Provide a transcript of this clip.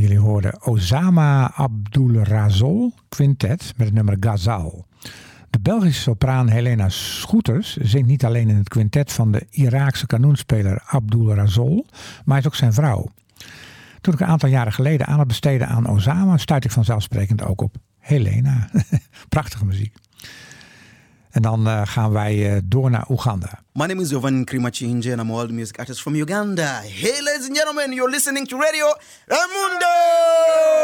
Jullie hoorden Osama Abdulrazol Quintet met het nummer Ghazal. De Belgische sopraan Helena Schoeters zingt niet alleen in het quintet van de Iraakse kanoenspeler Abdulrazol, maar is ook zijn vrouw. Toen ik een aantal jaren geleden aan het besteden aan Osama, stuitte ik vanzelfsprekend ook op Helena. Prachtige muziek. En dan gaan wij door naar Oeganda. My name is Jovan Krimachinje and I'm a world music artist from Uganda. Hey ladies and gentlemen, you're listening to Radio Raimundo!